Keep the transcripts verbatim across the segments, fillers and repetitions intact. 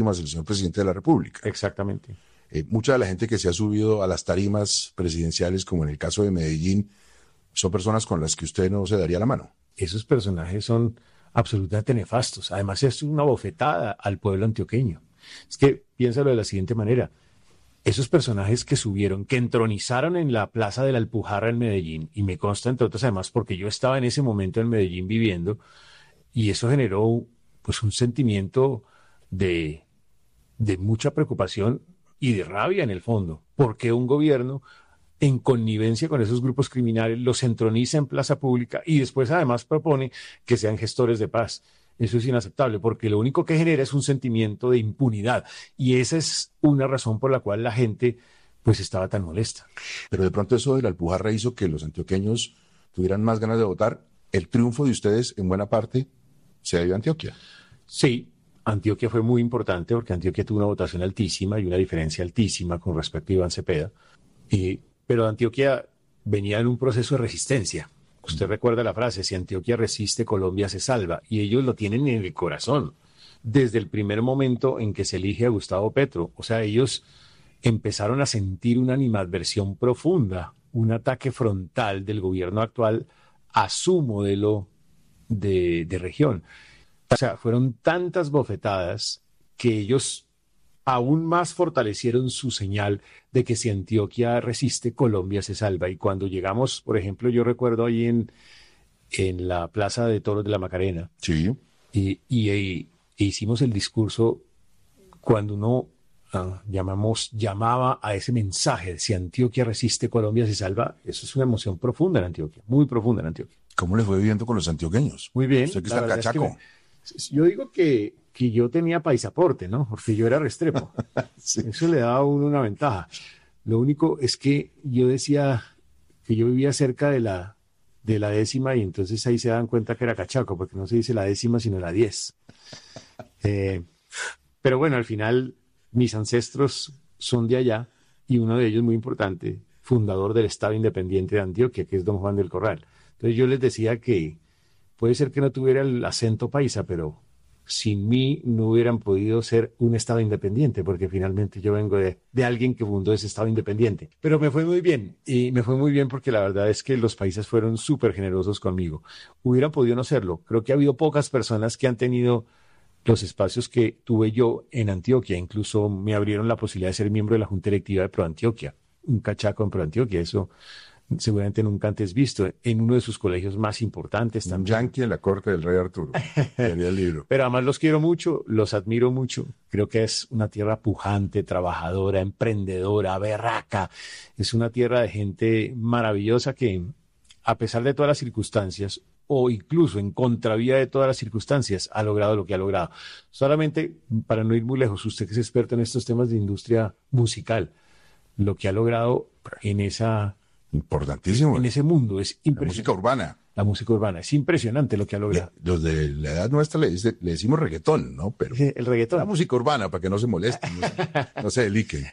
el señor presidente de la República. Exactamente. Eh, mucha de la gente que se ha subido a las tarimas presidenciales, como en el caso de Medellín, son personas con las que usted no se daría la mano. Esos personajes son absolutamente nefastos. Además, es una bofetada al pueblo antioqueño. Es que piénsalo de la siguiente manera. Esos personajes que subieron, que entronizaron en la Plaza de la Alpujarra en Medellín, y me consta, entre otras, además, porque yo estaba en ese momento en Medellín viviendo, y eso generó pues un sentimiento de, de mucha preocupación y de rabia en el fondo, porque un gobierno en connivencia con esos grupos criminales los entroniza en plaza pública y después además propone que sean gestores de paz. Eso es inaceptable porque lo único que genera es un sentimiento de impunidad y esa es una razón por la cual la gente pues estaba tan molesta. Pero de pronto eso de la Alpujarra hizo que los antioqueños tuvieran más ganas de votar. El triunfo de ustedes en buena parte se debió a Antioquia. Sí, Antioquia fue muy importante porque Antioquia tuvo una votación altísima y una diferencia altísima con respecto a Iván Cepeda. Y, pero Antioquia venía en un proceso de resistencia. Usted recuerda la frase, si Antioquia resiste, Colombia se salva. Y ellos lo tienen en el corazón. Desde el primer momento en que se elige a Gustavo Petro. O sea, ellos empezaron a sentir una animadversión profunda, un ataque frontal del gobierno actual a su modelo de, de región. O sea, fueron tantas bofetadas que ellos aún más fortalecieron su señal de que si Antioquia resiste, Colombia se salva. Y cuando llegamos, por ejemplo, yo recuerdo ahí en, en la Plaza de Toros de la Macarena, sí. y, y, y hicimos el discurso cuando uno uh, llamamos, llamaba a ese mensaje de si Antioquia resiste, Colombia se salva. Eso es una emoción profunda en Antioquia, muy profunda en Antioquia. ¿Cómo les fue viviendo con los antioqueños? Muy bien. Usted que está cachaco. Es que me, yo digo que, que yo tenía paisaporte, ¿no? Porque yo era Restrepo. Sí. Eso le daba a uno una ventaja. Lo único es que yo decía que yo vivía cerca de la, de la décima y entonces ahí se dan cuenta que era cachaco, porque no se dice la décima, sino la diez. Eh, pero bueno, al final mis ancestros son de allá y uno de ellos muy importante, fundador del Estado Independiente de Antioquia, que es don Juan del Corral. Entonces yo les decía que puede ser que no tuviera el acento paisa, pero sin mí no hubieran podido ser un Estado independiente, porque finalmente yo vengo de, de alguien que fundó ese Estado independiente. Pero me fue muy bien, y me fue muy bien porque la verdad es que los paisas fueron súper generosos conmigo. Hubieran podido no serlo. Creo que ha habido pocas personas que han tenido los espacios que tuve yo en Antioquia. Incluso me abrieron la posibilidad de ser miembro de la Junta Directiva de ProAntioquia, un cachaco en ProAntioquia. Eso seguramente nunca antes visto, en uno de sus colegios más importantes también. Un yanqui en la corte del rey Arturo. Sería el libro. Pero además los quiero mucho, los admiro mucho. Creo que es una tierra pujante, trabajadora, emprendedora, berraca. Es una tierra de gente maravillosa que, a pesar de todas las circunstancias, o incluso en contravía de todas las circunstancias, ha logrado lo que ha logrado. Solamente, para no ir muy lejos, usted que es experto en estos temas de industria musical, lo que ha logrado en esa... Importantísimo. En ese mundo es impresionante. La música urbana. La música urbana. Es impresionante lo que ha logrado. Los de la edad nuestra le, dice, le decimos reggaetón, ¿no? Pero el reggaetón. La música urbana, para que no se molesten, no se, no se deliquen.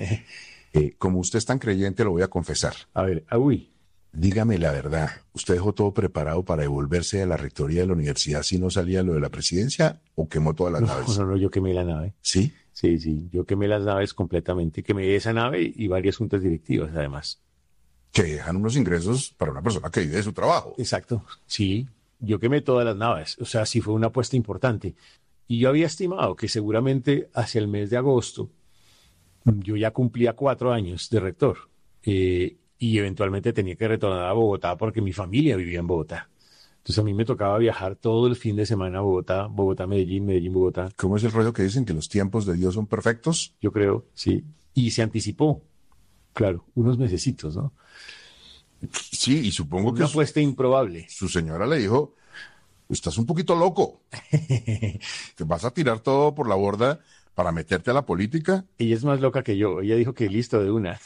Eh, como usted es tan creyente, lo voy a confesar. A ver, ah, uy. Dígame la verdad. ¿Usted dejó todo preparado para devolverse a la rectoría de la universidad si no salía lo de la presidencia o quemó todas las no, naves? No, no, yo quemé la nave. ¿Sí? Sí, sí. Yo quemé las naves completamente. Quemé esa nave y varias juntas directivas, además. Que dejan unos ingresos para una persona que vive de su trabajo. Exacto, sí, yo quemé todas las naves, o sea, sí fue una apuesta importante. Y yo había estimado que seguramente hacia el mes de agosto yo ya cumplía cuatro años de rector eh, y eventualmente tenía que retornar a Bogotá porque mi familia vivía en Bogotá. Entonces a mí me tocaba viajar todo el fin de semana a Bogotá, Bogotá, Medellín, Medellín, Bogotá. ¿Cómo es el rollo que dicen que los tiempos de Dios son perfectos? Yo creo, sí. Y se anticipó, claro, unos mesecitos, ¿no? Sí, y supongo Una que... Una apuesta improbable. Su señora le dijo, estás un poquito loco. ¿Te vas a tirar todo por la borda para meterte a la política? Ella es más loca que yo. Ella dijo que listo de una.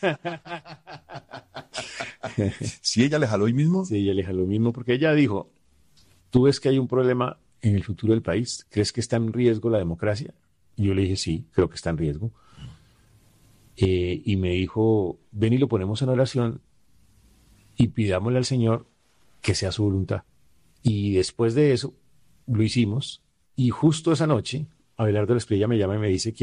¿Sí ella le jaló hoy mismo? Sí, ella le jaló mismo porque ella dijo, ¿tú ves que hay un problema en el futuro del país? ¿Crees que está en riesgo la democracia? Y yo le dije, sí, creo que está en riesgo. Eh, y me dijo, ven y lo ponemos en oración y pidámosle al Señor que sea su voluntad. Y después de eso, lo hicimos. Y justo esa noche, Abelardo Esprilla me llama y me dice